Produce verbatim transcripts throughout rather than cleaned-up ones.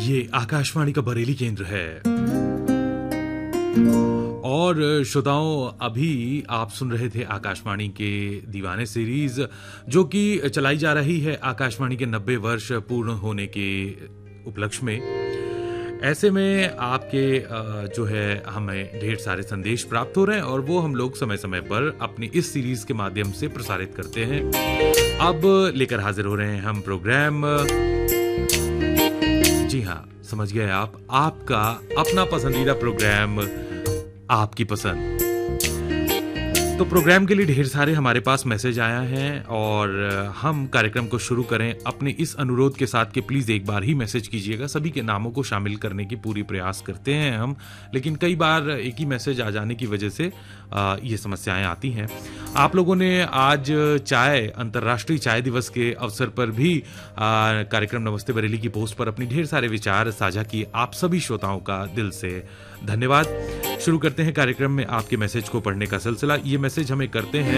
ये आकाशवाणी का बरेली केंद्र है और श्रोताओं, अभी आप सुन रहे थे आकाशवाणी के दीवाने सीरीज, जो कि चलाई जा रही है आकाशवाणी के नब्बे वर्ष पूर्ण होने के उपलक्ष्य में। ऐसे में आपके जो है हमें ढेर सारे संदेश प्राप्त हो रहे हैं और वो हम लोग समय समय पर अपनी इस सीरीज के माध्यम से प्रसारित करते हैं। अब लेकर हाजिर हो रहे हैं हम प्रोग्राम, जी हाँ, समझ गए आप, आपका अपना पसंदीदा प्रोग्राम, आपकी पसंद। तो प्रोग्राम के लिए ढेर सारे हमारे पास मैसेज आया है और हम कार्यक्रम को शुरू करें अपने इस अनुरोध के साथ कि प्लीज एक बार ही मैसेज कीजिएगा। सभी के नामों को शामिल करने की पूरी प्रयास करते हैं हम, लेकिन कई बार एक ही मैसेज आ जाने की वजह से आ, ये समस्याएं आती हैं। आप लोगों ने आज चाय, अंतर्राष्ट्रीय चाय दिवस के अवसर पर भी आ, कार्यक्रम नमस्ते बरेली की पोस्ट पर अपनी ढेर सारे विचार साझा किए। आप सभी श्रोताओं का दिल से धन्यवाद। शुरू करते हैं कार्यक्रम में आपके मैसेज को पढ़ने का सिलसिला। ये मैसेज हमें करते हैं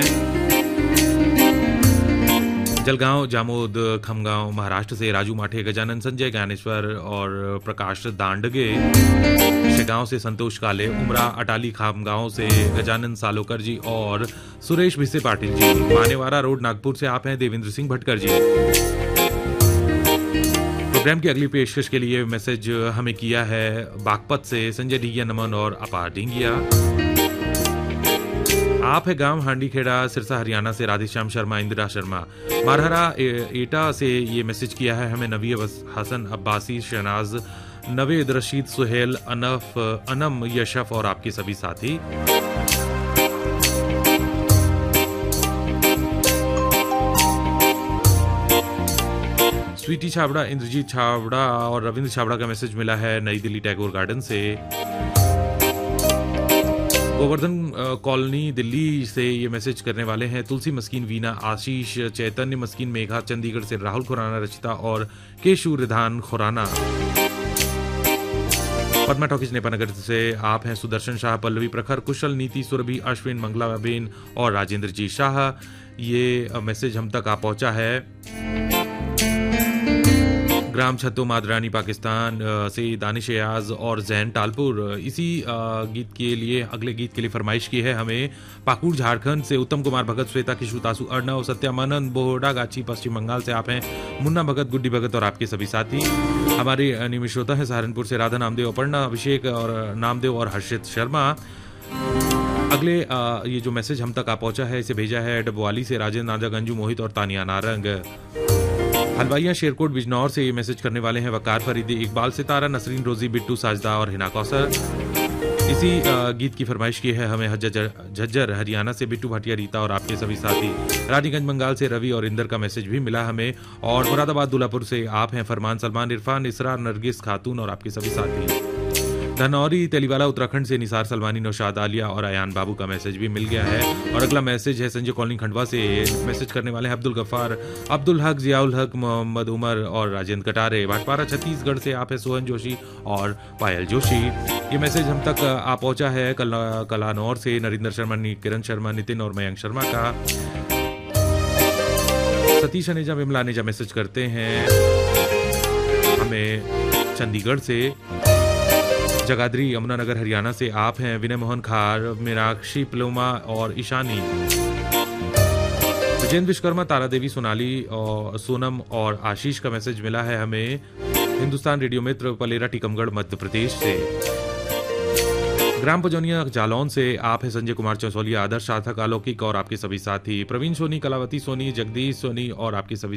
जलगांव, जामोद, खमगांव, महाराष्ट्र से राजू माठे, गजानन, संजय, ज्ञानेश्वर और प्रकाश दांडगे। शेगांव से संतोष काले, उमरा, अटाली, खामगांव से गजानन सालोकर जी और सुरेश भिसे पाटिल जी। मानेवारा रोड, नागपुर से आप हैं देवेंद्र सिंह भटकर जी। प्रोग्राम की अगली पेशकश के लिए मैसेज हमें किया है बागपत से संजय ढिंगिया, नमन और अपार ढिंगिया। आप है गांव हांडीखेड़ा, सिरसा, हरियाणा से राधेश्याम शर्मा, इंदिरा शर्मा। मारहरा एटा से ये मैसेज किया है हमें नवी हसन, अब्बासी, शहनाज, नवेद, रशीद, सुहेल, अनफ, अनम, यशफ और आपके सभी साथी। स्वीटी छाबड़ा, इंद्रजीत छाबड़ा और रविंद्र छाबड़ा का मैसेज मिला है नई दिल्ली टैगोर गार्डन से। गोवर्धन कॉलोनी दिल्ली से ये मैसेज करने वाले हैं तुलसी मस्कीन, वीना, आशीष, चैतन्य मस्कीन, मेघा, चंडीगढ़ से राहुल खुराना, रचिता और केशु रिधान खुराना। पद्मा टॉकीज नेपानगर से आप हैं सुदर्शन शाह, पल्लवी प्रखर, कुशल, नीति, सुरभि, अश्विन, मंगलाबेन और राजेंद्र जी शाह। ये मैसेज हम तक आ पहुंचा है ग्राम छत्तो, मादरानी, पाकिस्तान से दानिश एयाज और जैन टालपुर। इसी गीत के लिए, अगले गीत के लिए फरमाइश की है हमें पाकुड़, झारखंड से उत्तम कुमार भगत, श्वेता किशु, तासु, अर्णव, सत्यामानंद, बोहडा गाची, पश्चिम बंगाल से आप हैं मुन्ना भगत, गुड्डी भगत और आपके सभी साथी। हमारे नियमित श्रोता है सहारनपुर से राधा, नामदेव, अपर्णा, अभिषेक और नामदेव और हर्षित शर्मा। अगले आ, ये जो मैसेज हम तक आ पहुंचा है इसे भेजा है डबवाली से राजेंद्र, नाजा गंजू, मोहित और तानिया नारंग। हलवाइया शेरकोट बिजनौर से ये मैसेज करने वाले हैं वकार फरीदी, इकबाल सितारा, नसरीन रोजी, बिट्टू साजदा और हिना कौसर। इसी गीत की फरमाइश की है हमें झज्जर हरियाणा से बिट्टू भाटिया, रीता और आपके सभी साथी। रानीगंज बंगाल से रवि और इंदर का मैसेज भी मिला हमें और मुरादाबाद दुलापुर से आप हैं फरमान, सलमान, इरफान, इसरार, नरगिस खातून और आपके सभी साथी। धनौरी तेलीवाला उत्तराखंड से निसार सलमानी, नौशाद आलिया और अयान बाबू का मैसेज भी मिल गया है। और अगला मैसेज है संजय कॉलोनी खंडवा से, मैसेज करने वाले हैं अब्दुल गफ्फार, अब्दुल हक, जियाउल हक, मोहम्मद उमर और राजेंद्र कटारे। भाटपारा छत्तीसगढ़ से आप है सोहन जोशी और पायल जोशी। ये मैसेज हम तक आ पहुंचा है कला कलानौर से नरेंद्र शर्मा, किरण शर्मा, नितिन और मयंक शर्मा का। सतीश अनेजा, विमला अनेजा मैसेज करते हैं हमें चंडीगढ़ से। जगाधरी, यमुनानगर, हरियाणा से आप हैं विनय मोहन खार, मीनाक्षी, प्लोमा और ईशानी। विजेंद्र विश्वकर्मा, तारा देवी, सोनाली और सोनम और आशीष का मैसेज मिला है हमें हिंदुस्तान रेडियो मित्र, पलेरा, टीकमगढ़, मध्य प्रदेश से। ग्राम पजौनिया, जालौन से आप हैं संजय कुमार चौसौलिया, आदर्श, सार्थक, अलौकिक और आपके सभी साथी। प्रवीण सोनी, कलावती सोनी, जगदीश सोनी और आपके सभी